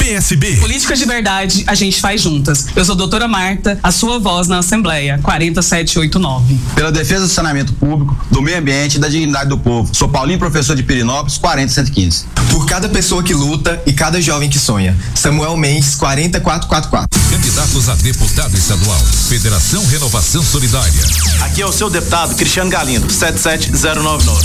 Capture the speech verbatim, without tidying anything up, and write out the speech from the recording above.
P S B. Políticas de verdade a gente faz juntas. Eu sou a doutora Marta, a sua voz na Assembleia, quatro sete oito nove. Pela defesa do saneamento público, do meio ambiente e da dignidade do povo. Sou Paulinho, professor de Pirinópolis, quarenta cento e quinze. Por cada pessoa que luta e cada jovem que sonha. Samuel Mendes, quarenta quatrocentos e quarenta e quatro. Candidatos a deputado estadual. Federação Renovação Solidária. Aqui é o seu deputado Cristiano Galindo, sete sete zero nove nove.